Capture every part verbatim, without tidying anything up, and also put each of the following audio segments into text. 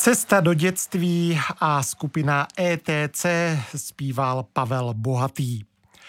Cesta do dětství a skupina E T C zpíval Pavel Bohatý.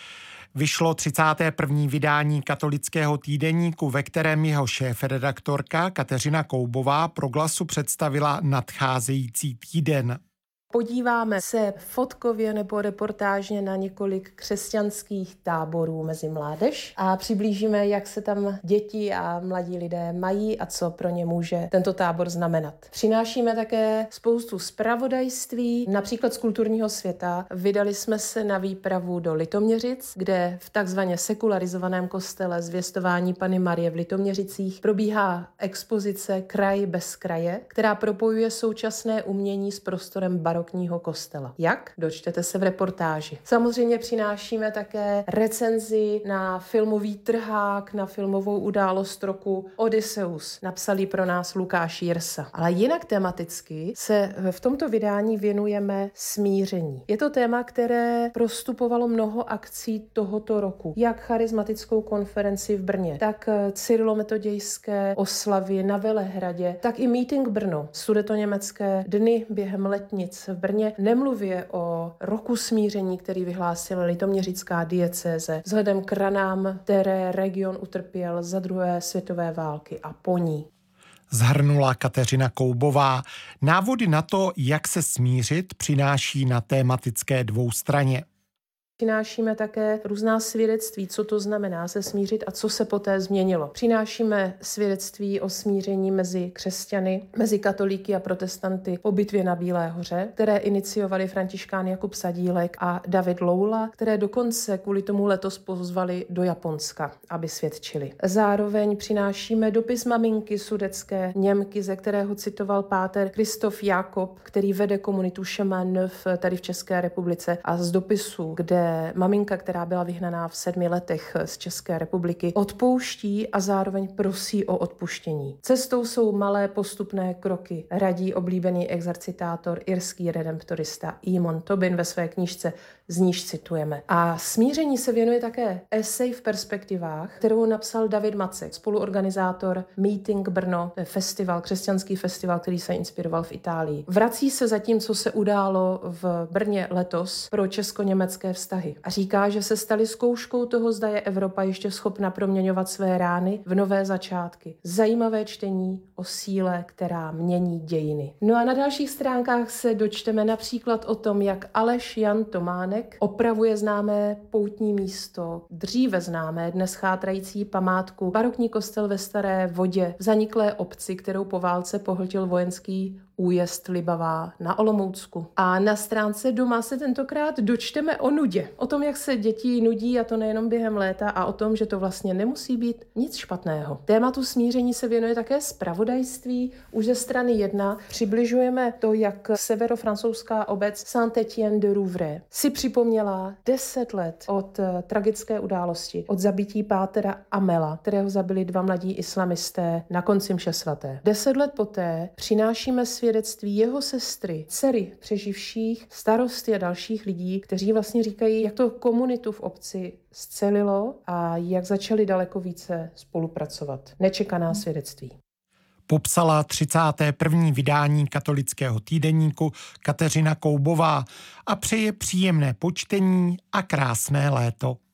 Vyšlo třicáté první vydání Katolického týdeníku, ve kterém jeho šéfredaktorka Kateřina Koubová pro Glasu představila nadcházející týden. Podíváme se fotkově nebo reportážně na několik křesťanských táborů mezi mládež a přiblížíme, jak se tam děti a mladí lidé mají a co pro ně může tento tábor znamenat. Přinášíme také spoustu zpravodajství, například z kulturního světa. Vydali jsme se na výpravu do Litoměřic, kde v takzvaně sekularizovaném kostele Zvěstování Panny Marie v Litoměřicích probíhá expozice Kraj bez kraje, která propojuje současné umění s prostorem barokního kostela. Jak? Dočtete se v reportáži. Samozřejmě přinášíme také recenzi na filmový trhák, na filmovou událost roku Odysseus. Napsali pro nás Lukáš Jirsa. Ale jinak tematicky se v tomto vydání věnujeme smíření. Je to téma, které prostupovalo mnoho akcí tohoto roku. Jak charismatickou konferenci v Brně, tak cyrilometodějské oslavy na Velehradě, tak i Meeting Brno, sudetoněmecké dny během letnic v Brně, nemluvě o roku smíření, který vyhlásila litoměřická diecéze vzhledem k ranám, které region utrpěl za druhé světové války a po ní. Zhrnula Kateřina Koubová. Návody na to, jak se smířit, přináší na tématické dvoustraně. Přinášíme také různá svědectví, co to znamená se smířit a co se poté změnilo. Přinášíme svědectví o smíření mezi křesťany, mezi katolíky a protestanty po bitvě na Bílé hoře, které iniciovali františkán Jakub Sadílek a David Loula, které dokonce kvůli tomu letos pozvali do Japonska, aby svědčili. Zároveň přinášíme dopis maminky sudecké Němky, ze kterého citoval páter Kristof Jákob, který vede komunitu Chemin Neuf tady v České republice, a z dopisu, kde maminka, která byla vyhnaná v sedmi letech z České republiky, odpouští a zároveň prosí o odpuštění. Cestou jsou malé postupné kroky, radí oblíbený exercitátor, irský redemptorista Eamon Tobin ve své knížce, z níž citujeme. A smíření se věnuje také esej v perspektivách, kterou napsal David Macek, spoluorganizátor Meeting Brno, festival, křesťanský festival, který se inspiroval v Itálii. Vrací se za tím, co se událo v Brně letos pro česko-německé vztahy. A říká, že se staly zkouškou toho, zda je Evropa ještě schopna proměňovat své rány v nové začátky. Zajímavé čtení o síle, která mění dějiny. No a na dalších stránkách se dočteme například o tom, jak Aleš Jan Tománek opravuje známé poutní místo, dříve známé, dnes chátrající památku, barokní kostel ve Staré Vodě, v zaniklé obci, kterou po válce pohltil vojenský újezd Libavá na Olomoucku. A na stránce Doma se tentokrát dočteme o nudě. O tom, jak se děti nudí, a to nejenom během léta, a o tom, že to vlastně nemusí být nic špatného. Tématu smíření se věnuje také zpravodajství. Už ze strany jedna přibližujeme to, jak severofrancouzská obec Saint-Étienne de Rouvray si připomněla deset let od tragické události, od zabití pátera Amela, kterého zabili dva mladí islamisté na konci mše svaté. Deset let poté přinášíme svědectví jeho sestry, dcery přeživších, starosty a dalších lidí, kteří vlastně říkají, jak to komunitu v obci scelilo a jak začali daleko více spolupracovat. Nečekaná svědectví. Popsala třicáté první vydání Katolického týdeníku Kateřina Koubová a přeje příjemné počtení a krásné léto.